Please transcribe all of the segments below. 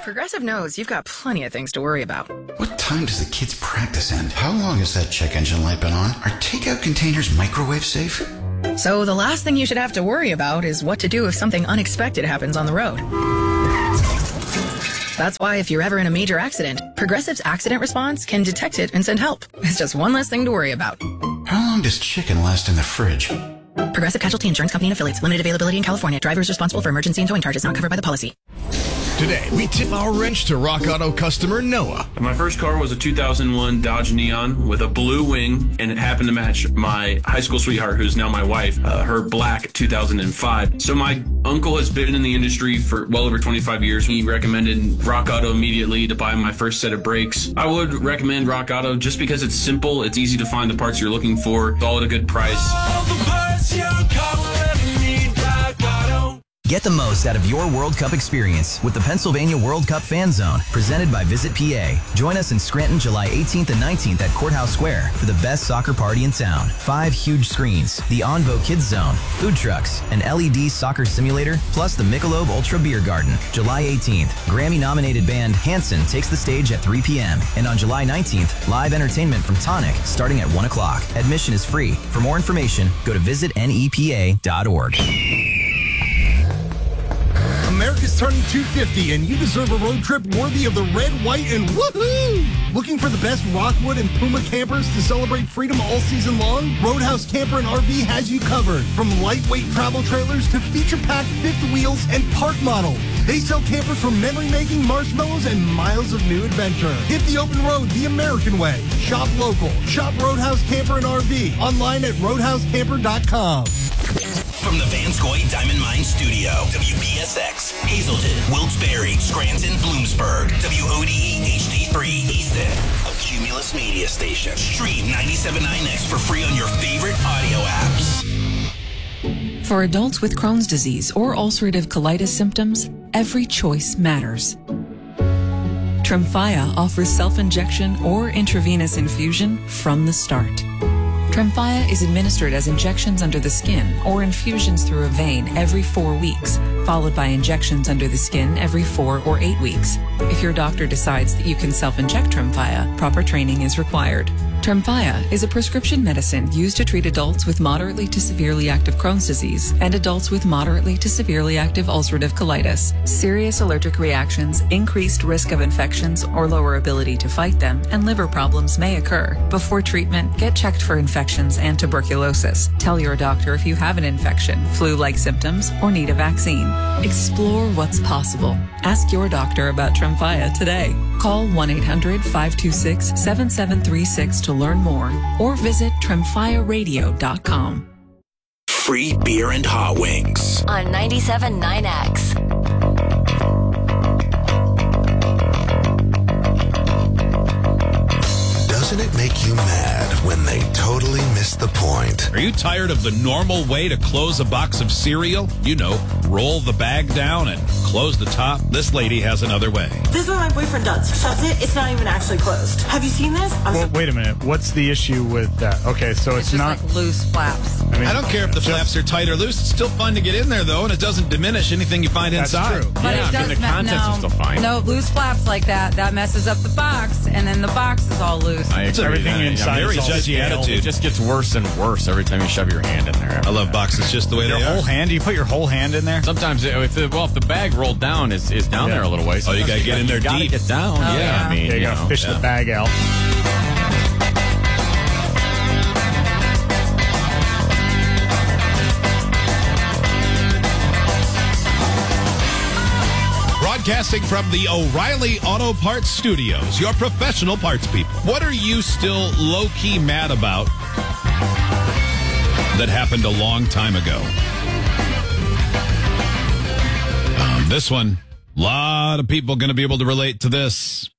Progressive knows you've got plenty of things to worry about. What time does the kids' practice end? How long has that check engine light been on? Are takeout containers microwave safe? So the last thing you should have to worry about is what to do if something unexpected happens on the road. That's why if you're ever in a major accident, Progressive's accident response can detect it and send help. It's just one less thing to worry about. How long does chicken last in the fridge? Progressive Casualty Insurance Company and affiliates. Limited availability in California. Drivers responsible for emergency and towing charges not covered by the policy. Today, we tip our wrench to Rock Auto customer Noah. My first car was a 2001 Dodge Neon with a blue wing, and it happened to match my high school sweetheart, who's now my wife, her black 2005. So my uncle has been in the industry for well over 25 years. He recommended Rock Auto immediately to buy my first set of brakes. I would recommend Rock Auto just because it's simple, it's easy to find the parts you're looking for, it's all at a good price. All the parts your car will ever need, Rock Auto. Get the most out of your World Cup experience with the Pennsylvania World Cup Fan Zone, presented by Visit PA. Join us in Scranton July 18th and 19th at Courthouse Square for the best soccer party in town. 5 huge screens, the Onvo Kids Zone, food trucks, an LED soccer simulator, plus the Michelob Ultra Beer Garden. July 18th, Grammy-nominated band Hanson takes the stage at 3 p.m. And on July 19th, live entertainment from Tonic starting at 1 o'clock. Admission is free. For more information, go to visitnepa.org. America's turning 250, and you deserve a road trip worthy of the red, white, and woohoo! Looking for the best Rockwood and Puma campers to celebrate freedom all season long? Roadhouse Camper and RV has you covered. From lightweight travel trailers to feature-packed fifth wheels and park models. They sell campers for memory-making, marshmallows, and miles of new adventure. Hit the open road the American way. Shop local. Shop Roadhouse Camper and RV. Online at roadhousecamper.com. From the Vanscoy Diamond Mine Studio, WPSX, Hazleton, Wilkes-Barre, Scranton, Bloomsburg, WODE HD3 Easton, a Cumulus media station. Stream 97.9X for free on your favorite audio apps. For adults with Crohn's disease or ulcerative colitis symptoms, every choice matters. Tremfya offers self-injection or intravenous infusion from the start. Tremfya is administered as injections under the skin or infusions through a vein every 4 weeks, followed by injections under the skin every 4 or 8 weeks. If your doctor decides that you can self-inject Tremfya, proper training is required. Tremfya is a prescription medicine used to treat adults with moderately to severely active Crohn's disease and adults with moderately to severely active ulcerative colitis. Serious allergic reactions, increased risk of infections or lower ability to fight them, and liver problems may occur. Before treatment, get checked for infections and tuberculosis. Tell your doctor if you have an infection, flu-like symptoms, or need a vaccine. Explore what's possible. Ask your doctor about Tremfya today. Call 1-800-526-7736 to learn more or visit tremfyaradio.com. Free beer and hot wings. On 97.9X. Doesn't it make you mad when they totally miss the point? Are you tired of the normal way to close a box of cereal? You know, roll the bag down and close the top. This lady has another way. This is what my boyfriend does. Shuts it. It's not even actually closed. Have you seen this? Well, wait a minute. What's the issue with that? Okay, so it's not like loose flaps. I don't care if the flaps are tight or loose. It's still fun to get in there, though, and it doesn't diminish anything you find inside. True. But it does the contents are still fine. No, loose flaps like that messes up the box, and then the box is all loose. Everything inside very is all judgy scale. attitude. It just gets worse and worse every time you shove your hand in there. I love boxes just the way Your they whole are. hand? Do you put your whole hand in there? Sometimes, if the bag rolled down is down there a little ways. Oh, you gotta get in there You gotta deep. get down. Oh, yeah. I mean, you gotta fish the bag out. Broadcasting from the O'Reilly Auto Parts Studios, your professional parts people. What are you still low-key mad about that happened a long time ago? This one, a lot of people going to be able to relate to this.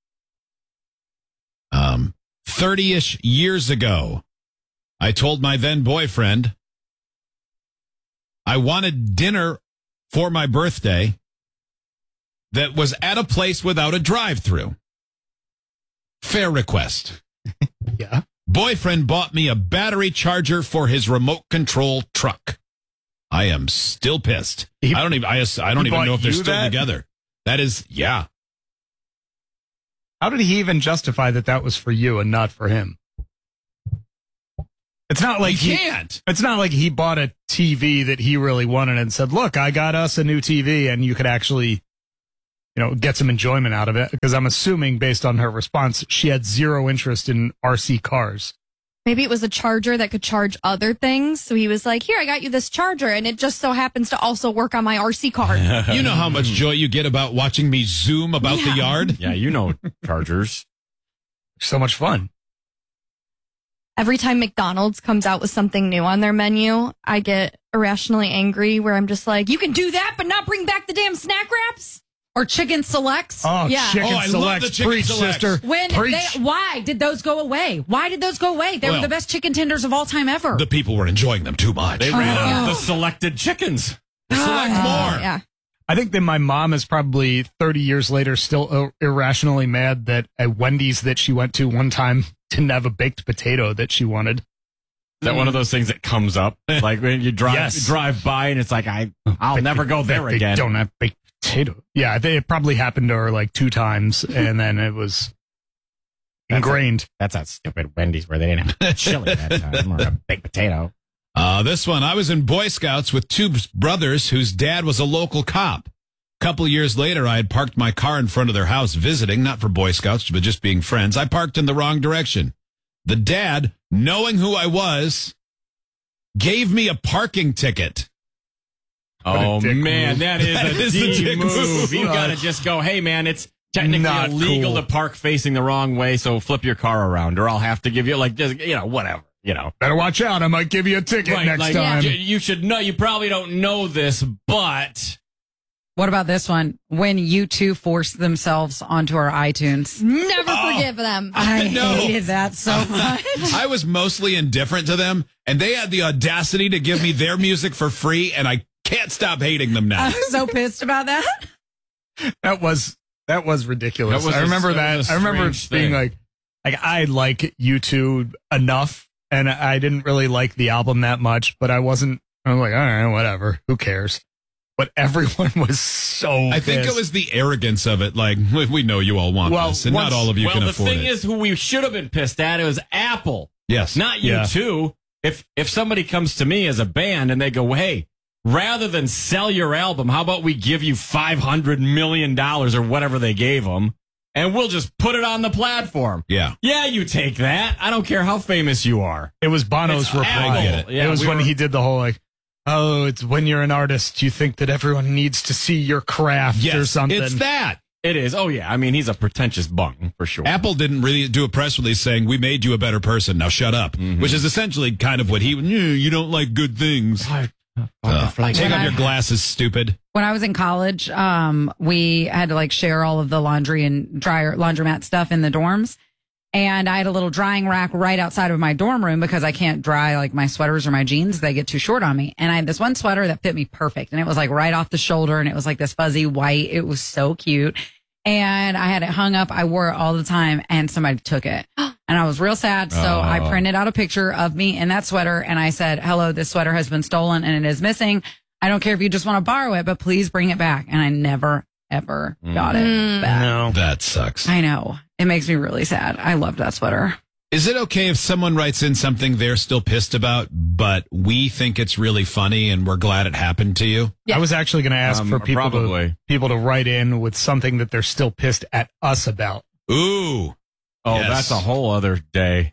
30-ish years ago, I told my then boyfriend I wanted dinner for my birthday that was at a place without a drive-through. Fair request. Yeah. Boyfriend bought me a battery charger for his remote control truck. I am still pissed. I don't even know if they're still together. That is, yeah. How did he even justify that was for you and not for him? It's not like he can't. It's not like he bought a TV that he really wanted and said, "Look, I got us a new TV," and you could actually, get some enjoyment out of it. Because I'm assuming, based on her response, she had zero interest in RC cars. Maybe it was a charger that could charge other things. So he was like, "Here, I got you this charger, and it just so happens to also work on my RC car." You know how much joy you get about watching me zoom about the yard? Yeah, chargers. So much fun. Every time McDonald's comes out with something new on their menu, I get irrationally angry where I'm just like, you can do that, but not bring back the damn snack wraps? Or chicken selects. Oh, yeah. chicken I selects. love the chicken Preach, selects. sister. Why did those go away? Why did those go away? They were the best chicken tenders of all time ever. The people were enjoying them too much. They ran out of the selected chickens. Select more. Yeah. I think that my mom is probably 30 years later still irrationally mad that a Wendy's that she went to one time didn't have a baked potato that she wanted. Is that one of those things that comes up? Like when you drive by and it's like, I'll never go there again. They don't have baked potato. Yeah, it probably happened to her like 2 times, and then it was ingrained. That's that stupid Wendy's where they didn't have chili that time or a baked potato. This one, I was in Boy Scouts with 2 brothers whose dad was a local cop. A couple of years later, I had parked my car in front of their house visiting, not for Boy Scouts, but just being friends. I parked in the wrong direction. The dad, knowing who I was, gave me a parking ticket. Oh, man, move. that is a dick move. You got to just go, hey, man, it's technically Not illegal cool. to park facing the wrong way, so flip your car around, or I'll have to give you, whatever. Better watch out. I might give you a ticket next time. You should know. You probably don't know this, but... What about this one? When U2 forced themselves onto our iTunes. Never forgive them. I hated that so much. I was mostly indifferent to them, and they had the audacity to give me their music for free, and I can't stop hating them now. I'm so pissed about that. That was ridiculous. That was I remember that. I remember being like I like U2 enough, and I didn't really like the album that much, but I was like, all right, whatever. Who cares? But everyone was so I think pissed. it was the arrogance of it. Like, we know you all want this, and not all of you can afford it. Well, the thing is, who we should have been pissed at, it was Apple. Yes. Not U2. If somebody comes to me as a band and they go, hey, rather than sell your album, how about we give you $500 million or whatever they gave them, and we'll just put it on the platform. Yeah. Yeah, you take that. I don't care how famous you are. It was Bono's reply. I get it. Yeah, it was when he did the whole it's when you're an artist, you think that everyone needs to see your craft or something. It's that. It is. Oh, yeah. I mean, he's a pretentious bung, for sure. Apple didn't really do a press release saying, we made you a better person, now shut up, which is essentially kind of what you don't like good things. Take off your glasses, stupid. When I was in college, we had to share all of the laundry and laundromat stuff in the dorms. And I had a little drying rack right outside of my dorm room because I can't dry my sweaters or my jeans. They get too short on me. And I had this one sweater that fit me perfect. And it was right off the shoulder. And it was this fuzzy white. It was so cute. And I had it hung up. I wore it all the time. And somebody took it. And I was real sad. So I printed out a picture of me in that sweater. And I said, hello, this sweater has been stolen and it is missing. I don't care if you just want to borrow it, but please bring it back. And I never, ever got it back. No. That sucks. I know. It makes me really sad. I loved that sweater. Is it okay if someone writes in something they're still pissed about, but we think it's really funny and we're glad it happened to you? Yeah. I was actually going to ask for people to write in with something that they're still pissed at us about. Ooh. Oh, yes. That's a whole other day.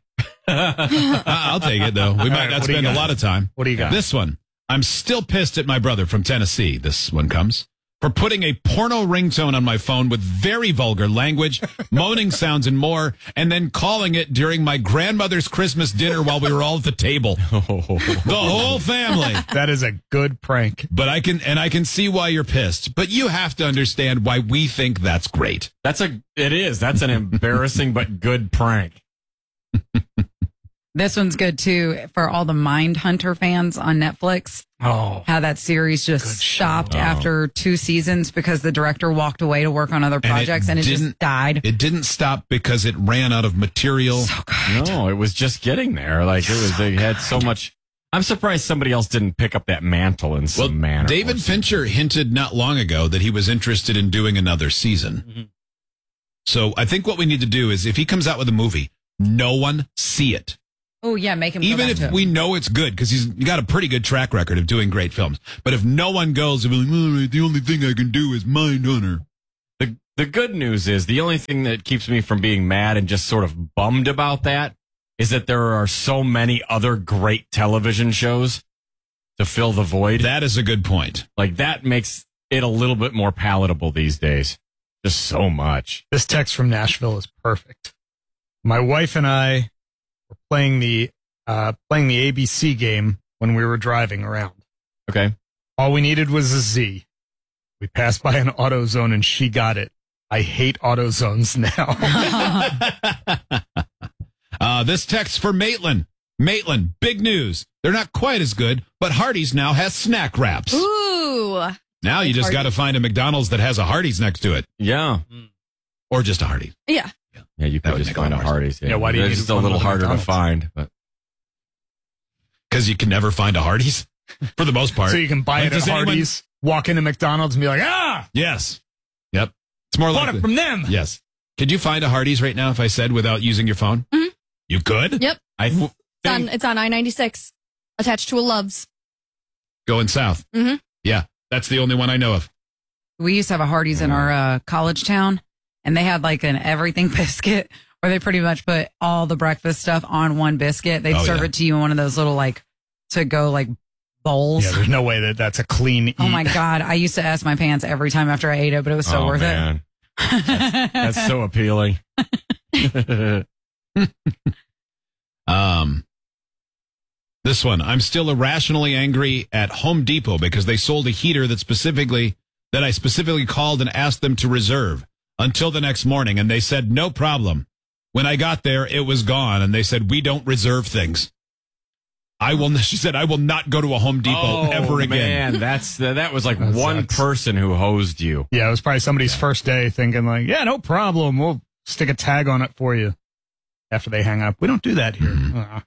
I'll take it, though. We might not spend a lot of time. What do you got? This one. I'm still pissed at my brother from Tennessee. This one comes. For putting a porno ringtone on my phone with very vulgar language, moaning sounds and more, and then calling it during my grandmother's Christmas dinner while we were all at the table. The whole family. That is a good prank. But I can see why you're pissed. But you have to understand why we think that's great. It is. That's an embarrassing but good prank. This one's good, too, for all the Mindhunter fans on Netflix. Oh. How that series just stopped after 2 seasons because the director walked away to work on other projects and it just died. It didn't stop because it ran out of material. So good. No, it was just getting there. They had so much. I'm surprised somebody else didn't pick up that mantle in some manner. David Fincher hinted not long ago that he was interested in doing another season. So I think what we need to do is if he comes out with a movie, no one see it. Oh, yeah, make him go Even back if to it. we know it's good, because he's got a pretty good track record of doing great films. But if no one goes, they'll be like, all right, the only thing I can do is Mindhunter. The good news is the only thing that keeps me from being mad and just sort of bummed about that is that there are so many other great television shows to fill the void. That is a good point. Like, that makes it a little bit more palatable these days. Just so much. This text from Nashville is perfect. My wife and I were playing the ABC game when we were driving around. Okay. All we needed was a Z. We passed by an AutoZone and she got it. I hate AutoZones now. This text for Maitland. Maitland, big news. They're not quite as good, but Hardee's now has snack wraps. Ooh. Now you just got to find a McDonald's that has a Hardee's next to it. Yeah. Or just a Hardee's. Yeah. Yeah, you could just find a Hardee's. Yeah, why do you It's need just to a little find harder to McDonald's? find, but Because you can never find a Hardee's for the most part. So you can buy Like, it at does anyone- Hardee's, walk into McDonald's and be like, ah! Yes. Yep. It's more Bought like it from them. Yes. Could you find a Hardee's right now if I said without using your phone? Mhm. You could? Yep. I It's on I-96, attached to a Love's. Going south. Mm-hmm. Yeah. That's the only one I know of. We used to have a Hardee's in our college town, and they had like an everything biscuit where they pretty much put all the breakfast stuff on one biscuit. They'd serve it to you in one of those little to-go bowls. Yeah, there's no way that's a clean eat. Oh my God. I used to ask my pants every time after I ate it, but it was so worth it. That's so appealing. This one, I'm still irrationally angry at Home Depot because they sold a heater that I specifically called and asked them to reserve until the next morning, and they said no problem. When I got there, it was gone, and they said we don't reserve things. She said I will not go to a Home Depot ever again. Man, that was like one person who hosed you. Yeah, it was probably somebody's first day thinking like, yeah, no problem. We'll stick a tag on it for you after they hang up. We don't do that here. Mm-hmm.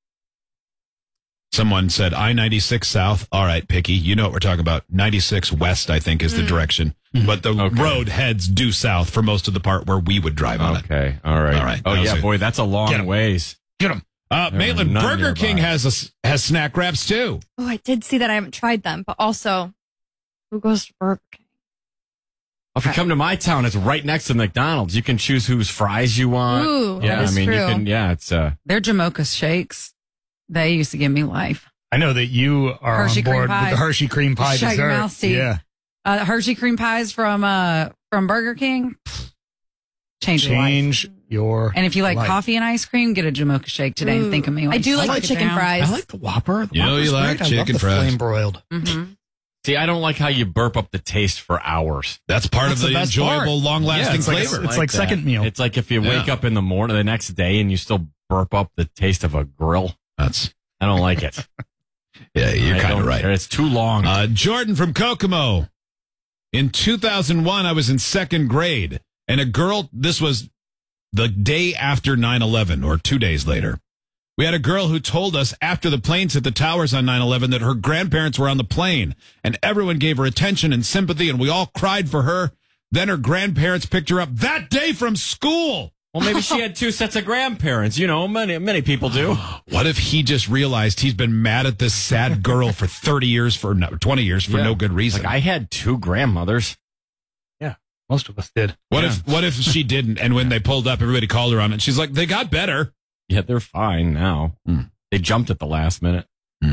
Someone said I-96 South. All right, Picky, you know what we're talking about. 96 West, I think, is the direction. But the road heads due south for most of the part where we would drive on it. Okay, all right. Oh, yeah, boy, that's a long ways. Get them. Maitland, Burger King has snack wraps, too. Oh, I did see that. I haven't tried them, but also, who goes to Burger King? If you come to my town, it's right next to McDonald's. You can choose whose fries you want. Ooh, yeah, that is you true. can. Yeah, it's They're Jamocha shakes. They used to give me life. I know that you are Hershey on board cream with the Hershey cream pie Shut your dessert. mouth, Steve. Yeah. Hershey cream pies from Burger King. Change your life. Change your And if you like life. coffee and ice cream, get a Jamocha shake today and think of me. When I do you like suck the it chicken down. fries. I like the Whopper. You know you like chicken fries. Flame broiled. Mm-hmm. See, I don't like how you burp up the taste for hours. That's part of the best enjoyable, part. long-lasting it's like- flavor. it's like that. second meal. It's like if you wake up in the morning the next day and you still burp up the taste of a grill. I don't like it. Yeah, you're I kind of don't- right. It's too long. Jordan from Kokomo. In 2001, I was in second grade, and a girl, this was the day after 9/11, or 2 days later. We had a girl who told us after the planes hit the towers on 9/11 that her grandparents were on the plane, and everyone gave her attention and sympathy, and we all cried for her. Then her grandparents picked her up that day from school. Well, maybe she had two sets of grandparents. You know, many people do. What if he just realized he's been mad at this sad girl for 20 years for no good reason? Like, I had two grandmothers. Yeah, most of us did. What if she didn't? And when they pulled up, everybody called her on it. And she's like, they got better. Yeah, they're fine now. They jumped at the last minute.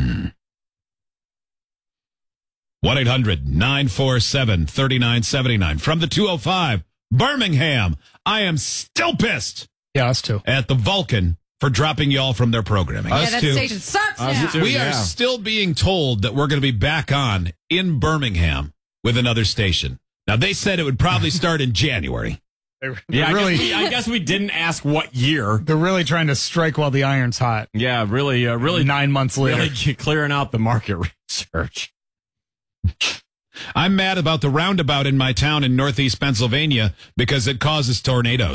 1-800-947-3979 from the 205 Birmingham. I am still pissed. Yeah, us too. At the Vulcan for dropping y'all from their programming. Yeah, that station sucks now. We are still being told that we're going to be back on in Birmingham with another station. Now, they said it would probably start in January. Yeah, really, I guess we didn't ask what year. They're really trying to strike while the iron's hot. Yeah, really 9 months later. Really clearing out the market research. I'm mad about the roundabout in my town in northeast Pennsylvania because it causes tornadoes.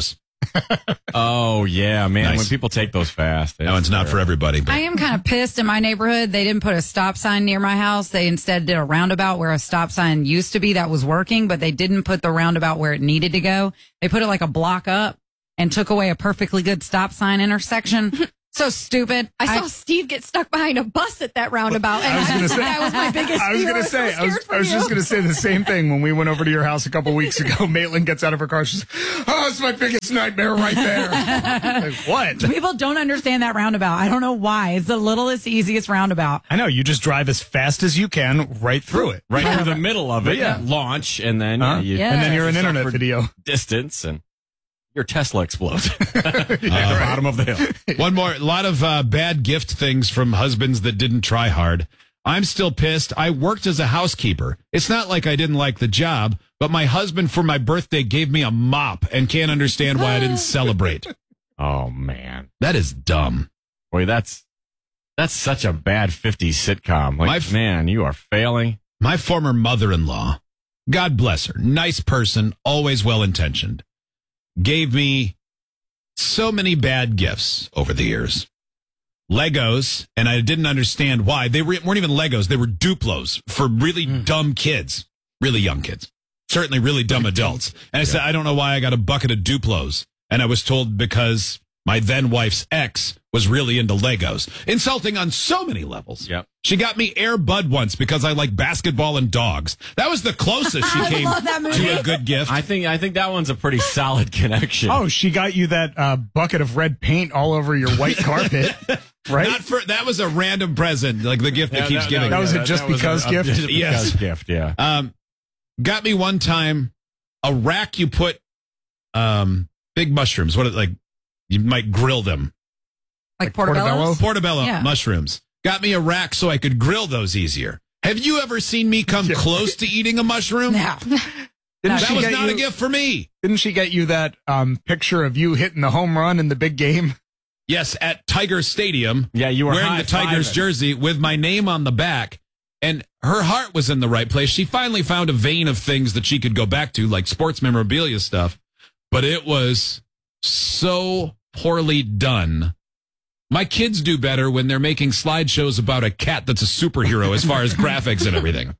Oh, yeah, man. Nice. When people take those fast. No, it's not for everybody. But I am kind of pissed in my neighborhood. They didn't put a stop sign near my house. They instead did a roundabout where a stop sign used to be that was working, but they didn't put the roundabout where it needed to go. They put it like a block up and took away a perfectly good stop sign intersection. So stupid. I saw Steve get stuck behind a bus at that roundabout. And that was my biggest fear. I was going to say, I was just going to say the same thing when we went over to your house a couple weeks ago. Maitland gets out of her car. She's, it's my biggest nightmare right there. Like, what? People don't understand that roundabout. I don't know why. It's the littlest, easiest roundabout. I know. You just drive as fast as you can right through it. Right through the middle of it. Yeah. Launch, and then and then you're an internet video. Distance, and your Tesla explodes. Bottom of the hill. One more. A lot of bad gift things from husbands that didn't try hard. I'm still pissed. I worked as a housekeeper. It's not like I didn't like the job, but my husband for my birthday gave me a mop and can't understand why I didn't celebrate. Oh, man. That is dumb. Boy, that's such a bad 50s sitcom. Like, man, you are failing. My former mother-in-law, God bless her, nice person, always well-intentioned, gave me so many bad gifts over the years. Legos, and I didn't understand why. They weren't even Legos. They were Duplos for really dumb kids, really young kids, certainly really dumb adults. And I said, I don't know why I got a bucket of Duplos. And I was told because my then wife's ex was really into Legos. Insulting on so many levels. Yep. She got me Air Bud once because I like basketball and dogs. That was the closest she came to a good gift. I think that one's a pretty solid connection. Oh, she got you that bucket of red paint all over your white carpet, right? That was a random present, like the gift that keeps giving. That was a just because gift? Just because gift, yeah. Got me one time a rack you put big mushrooms. You might grill them. Like portobello? Portobello Yeah. mushrooms. Got me a rack so I could grill those easier. Have you ever seen me come close to eating a mushroom? No. That was not a gift for me. Didn't she get you that picture of you hitting the home run in the big game? Yes, at Tiger Stadium. Yeah, you were wearing the Tigers jersey with my name on the back. And her heart was in the right place. She finally found a vein of things that she could go back to, like sports memorabilia stuff. But it was so poorly done. My kids do better when they're making slideshows about a cat that's a superhero as far as graphics and everything.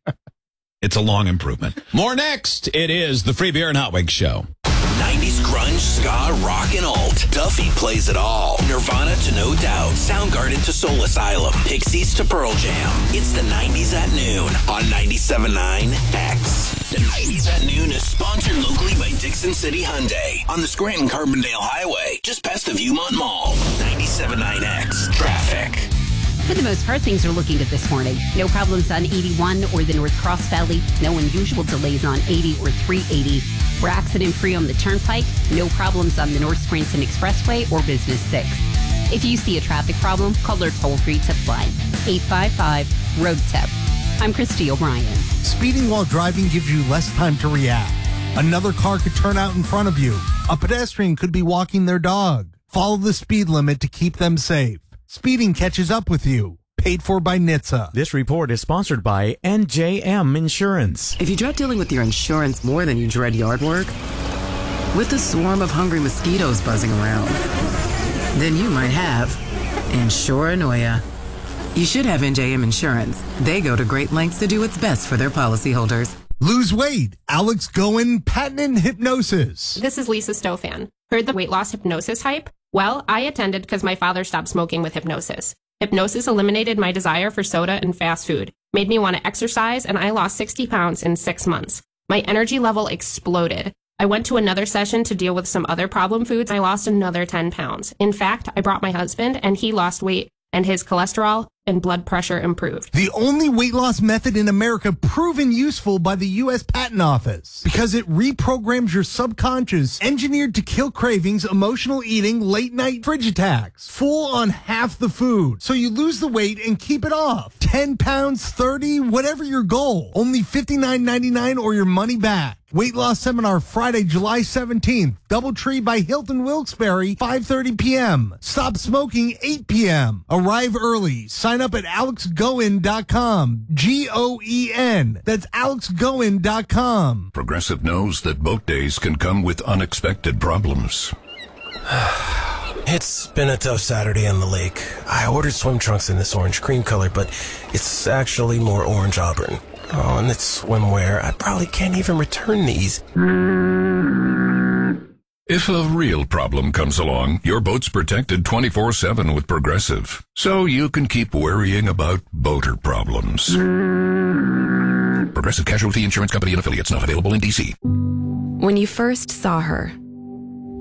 It's a long improvement. More next. It is the Free Beer and Hot Wings Show. 90s grunge, ska, rock, and alt. Duffy plays it all. Nirvana to No Doubt. Soundgarden to Soul Asylum. Pixies to Pearl Jam. It's the 90s at noon on 97.9 X. The 90s at noon is sponsored locally by Dixon City Hyundai on the Scranton Carbondale Highway, just past the Viewmont Mall. 97.9 X. Traffic. For the most part, things are looking good this morning. No problems on 81 or the North Cross Valley. No unusual delays on 80 or 380. We're accident-free on the Turnpike. No problems on the North Scranton Expressway or Business 6. If you see a traffic problem, call our toll-free tip line, 855-ROAD-TIP. I'm Christy O'Brien. Speeding while driving gives you less time to react. Another car could turn out in front of you. A pedestrian could be walking their dog. Follow the speed limit to keep them safe. Speeding catches up with you. Paid for by NHTSA. This report is sponsored by NJM Insurance. If you dread dealing with your insurance more than you dread yard work, with a swarm of hungry mosquitoes buzzing around, then you might have Insuranoia. You should have NJM Insurance. They go to great lengths to do what's best for their policyholders. Lose weight. Alex Goen, patented hypnosis. This is Lisa Stofan. Heard the weight loss hypnosis hype? Well, I attended because my father stopped smoking with hypnosis. Hypnosis eliminated my desire for soda and fast food, made me want to exercise, and I lost 60 pounds in 6 months. My energy level exploded. I went to another session to deal with some other problem foods. I lost another 10 pounds. In fact, I brought my husband, and he lost weight, and his cholesterol and blood pressure improved. The only weight loss method in America proven useful by the U.S. Patent Office because it reprograms your subconscious, engineered to kill cravings, emotional eating, late night fridge attacks, full on half the food. So you lose the weight and keep it off. 10 pounds, 30, whatever your goal. Only $59.99 or your money back. Weight loss seminar Friday, July 17th. Doubletree by Hilton Wilkes-Barre, 5:30 p.m. Stop smoking, 8 p.m. Arrive early. Sign up at alexgoen.com. G-O-E-N. That's alexgoen.com. Progressive knows that boat days can come with unexpected problems. It's been a tough Saturday on the lake. I ordered swim trunks in this orange cream color, but it's actually more orange auburn. Oh, and it's swimwear. I probably can't even return these. If a real problem comes along, your boat's protected 24/7 with Progressive, so you can keep worrying about boater problems. Progressive Casualty Insurance Company and Affiliates, not available in D.C. When you first saw her,